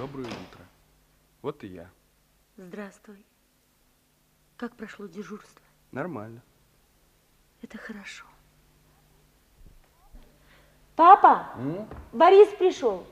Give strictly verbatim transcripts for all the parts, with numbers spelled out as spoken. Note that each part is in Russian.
Доброе утро. Вот и я. Здравствуй. Как прошло дежурство? Нормально. Это хорошо. Папа, М? Борис пришел.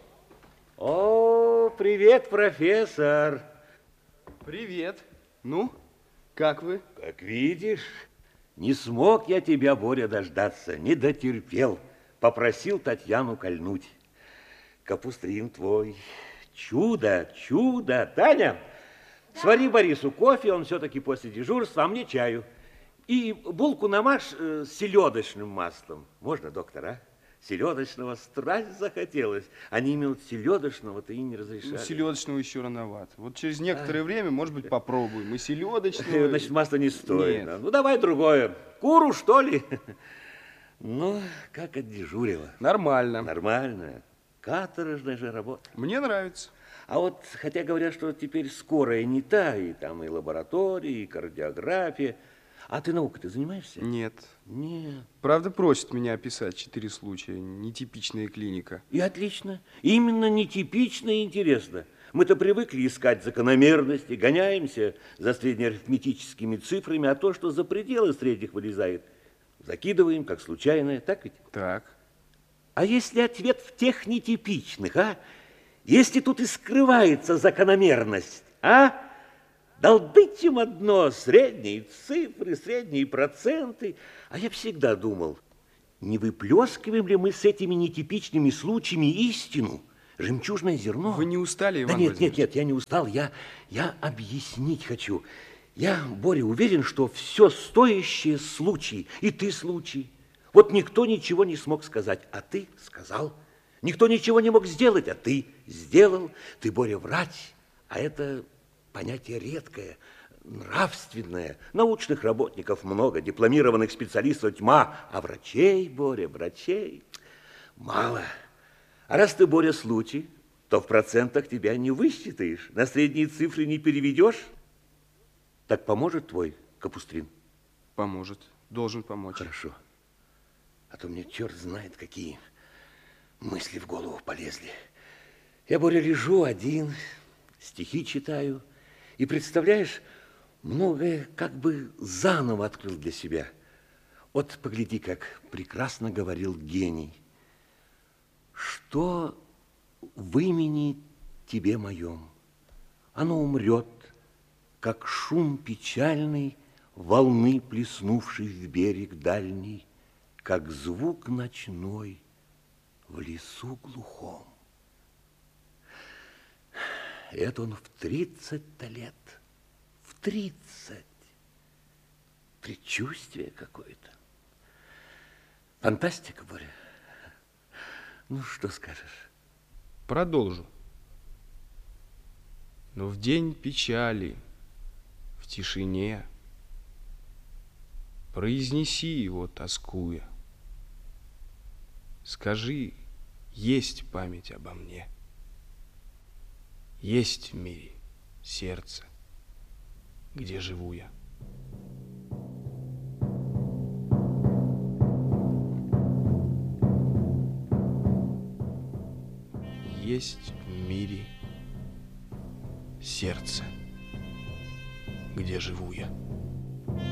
О, привет, профессор. Привет. Ну, как вы? Как видишь, не смог я тебя, Боря, дождаться, не дотерпел. Попросил Татьяну кольнуть. Капустрин твой. Чудо, чудо. Таня, да. Свари Борису кофе, он все-таки после дежурства, а мне чаю. И булку намажь э, с селедочным маслом. Можно, доктор, а? Селедочного страсть захотелось. Они именно селедочного-то и не разрешали. Ну, селедочного еще рановато. Вот через некоторое а. время, может быть, попробуем. И селедочного... Значит, масла не стоит. Нет. Ну, давай другое. Куру, что ли? Ну, как отдежурила? Нормально. Нормально. Каторжная же работа. Мне нравится. А вот, хотя говорят, что теперь скорая не та, и там и лаборатория, и кардиография. А ты наукой-то занимаешься? Нет. Нет. Правда, просит меня описать четыре случая. Нетипичная клиника. И отлично. Именно нетипично и интересно. Мы-то привыкли искать закономерности, гоняемся за среднеарифметическими цифрами, а то, что за пределы средних вылезает, закидываем как случайное. Так ведь? Так. А если ответ в тех нетипичных, а? Если тут и скрывается закономерность, а? Долбить им одно, средние цифры, средние проценты. А я всегда думал, не выплескиваем ли мы с этими нетипичными случаями истину, жемчужное зерно? Вы не устали, Иван Да нет, Владимирович? нет, нет, я не устал, я, я объяснить хочу. Я, Боря, уверен, что все стоящие случаи, и ты случай. Вот никто ничего не смог сказать, а ты сказал. Никто ничего не мог сделать, а ты сделал. Ты, Боря, врач, а это понятие редкое, нравственное. Научных работников много, дипломированных специалистов тьма, а врачей, Боря, врачей мало. А раз ты, Боря, случай, то в процентах тебя не высчитаешь, на средние цифры не переведешь. Так поможет твой Капустрин? Поможет, должен помочь. Хорошо. А то мне черт знает, какие мысли в голову полезли. Я, Боря, лежу один, стихи читаю, и, представляешь, многое как бы заново открыл для себя. Вот погляди, как прекрасно говорил гений. Что в имени тебе моем? Оно умрет, как шум печальный волны, плеснувшей в берег дальний, как звук ночной в лесу глухом. Это он в тридцать-то лет. В тридцать. Предчувствие какое-то. Фантастика, Боря. Ну, что скажешь? Продолжу. Но в день печали, в тишине, произнеси его, тоскуя. Скажи, есть память обо мне. Есть в мире сердце, где живу я. Есть в мире сердце, где живу я.